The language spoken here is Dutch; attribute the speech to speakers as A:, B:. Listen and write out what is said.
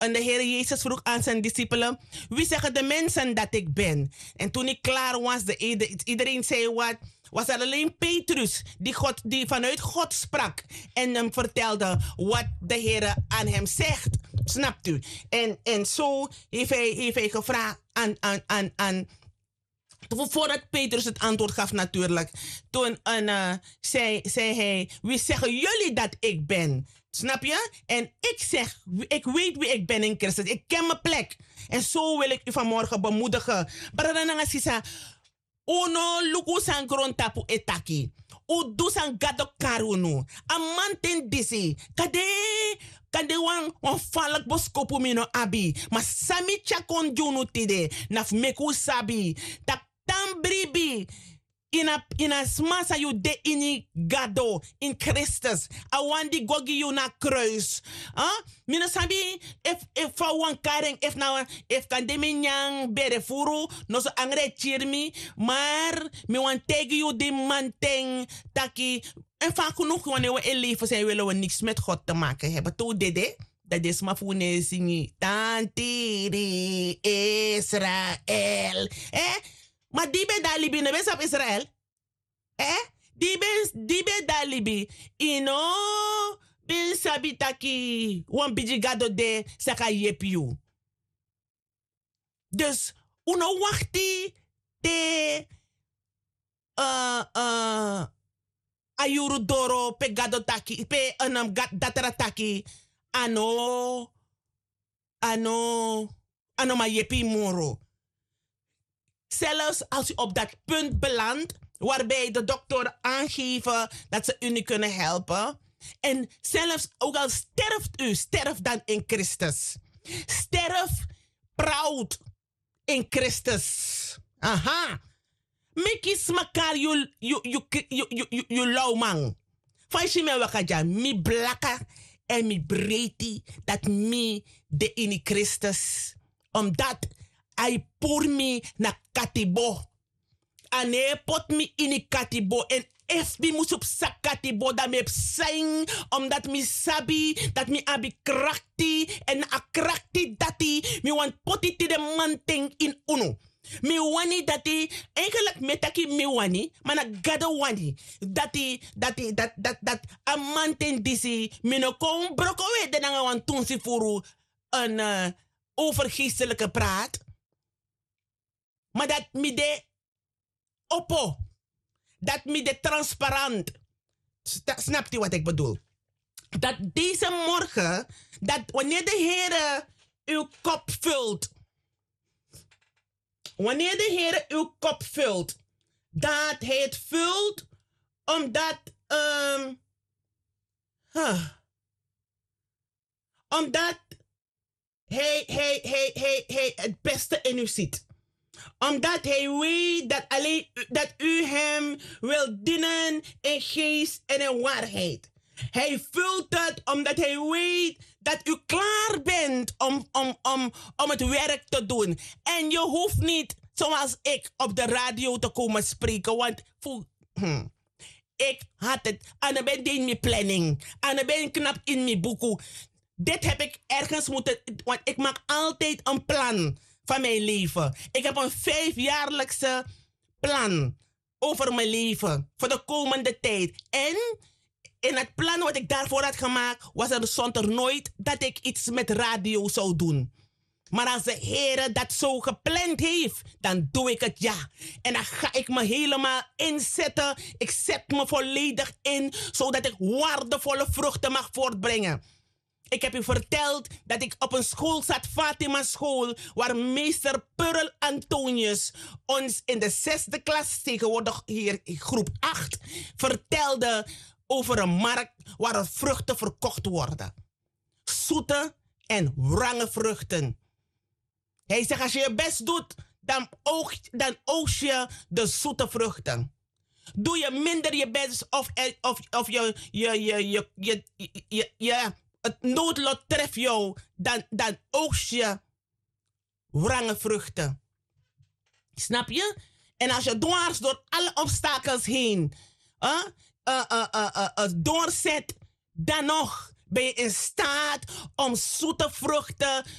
A: En de Heer Jezus vroeg aan zijn discipelen: wie zeggen de mensen dat ik ben? En toen ik klaar was, iedereen zei wat. Was er alleen Petrus die vanuit God sprak. En hem vertelde wat de Heer aan hem zegt. Snapt u? En zo heeft hij gevraagd aan voordat Petrus het antwoord gaf natuurlijk. Toen zei hij: wie zeggen jullie dat ik ben? Snap je? En ik zeg, ik weet wie ik ben in Christus. Ik ken mijn plek. En zo wil ik u vanmorgen bemoedigen. Barananga sisa, uno luku san grontapu etaki. U du san gado karunu. Amanten disi. Kade wan falak boskopu mino abi. Ma sami chakon junu tide. Naf meku sabi. Tak tambribi. Ina smasa you de ini gado in Christus. Awandi gogi you na kruis. Mina sabi if for one karing if kan de minyang bere furu no so angre chirmi maar mi wan tegi you de manteng taki en vaak genoeg wanneer we in leven zijn willen we niks met God te maken hebben. To dede dat is maar voor ne singi tantiri Israël. Maar die ben daar libi, ne bes op Israël. Die ben daar libi. Ino, ben sabitaki, wan bijigado de saka yepiu. Dus, uno wachti te ayuru doro pe gado taki, pe datara taki, ano ma yepi moro. Zelfs als u op dat punt belandt, waarbij de dokter aangeven dat ze u niet kunnen helpen. En zelfs ook al sterft u, sterf dan in Christus. Sterf proud in Christus. Aha. Mikis makar you lauwman. Fansi me wakaja, mi blaka en mi breedte dat mi de in Christus. Omdat ai pour mi na katibo. Ane pot mi ini katibo. En if mi mus op sa katibo da me psing. Omdat mi sabi dat mi abi krakti. En a krakti dati. Mi want poti ti de manting in uno. Mi wani dati. Eigenlijk metaki mi wani. Mana gado wani. Dat a manting disi. Mi no kon broko we de nanga wan tunsi furu. Een overgeestelijke praat. Maar dat mi de oppo. Dat mi de transparant. Snapt u wat ik bedoel? Dat deze morgen, dat wanneer de Heer uw kop vult. Wanneer de Heer uw kop vult. Dat hij het vult omdat omdat hij het beste in u ziet. Omdat hij weet dat u hem wil dienen in geest en in waarheid. Hij vult het omdat hij weet dat u klaar bent om het werk te doen. En je hoeft niet, zoals ik, op de radio te komen spreken. Want ik had het. En dan ben ik in mijn planning. En dan ben ik knap in mijn boeken. Dit heb ik ergens moeten. Want ik maak altijd een plan van mijn leven. Ik heb een 5-jaarlijkse plan over mijn leven. Voor de komende tijd. En in het plan wat ik daarvoor had gemaakt, was er zonder nooit dat ik iets met radio zou doen. Maar als de Heer dat zo gepland heeft, dan doe ik het ja. En dan ga ik me helemaal inzetten. Ik zet me volledig in, zodat ik waardevolle vruchten mag voortbrengen. Ik heb u verteld dat ik op een school zat, Fatima School, waar meester Pearl Antonius ons in de 6e klas, tegenwoordig hier in groep 8, vertelde over een markt waar er vruchten verkocht worden. Zoete en wrange vruchten. Hij zegt, als je je best doet, dan oogst je de zoete vruchten. Doe je minder je best of het noodlot treft jou, dan oogst je wrange vruchten. Snap je? En als je dwars door alle obstakels heen doorzet, dan nog ben je in staat om zoete vruchten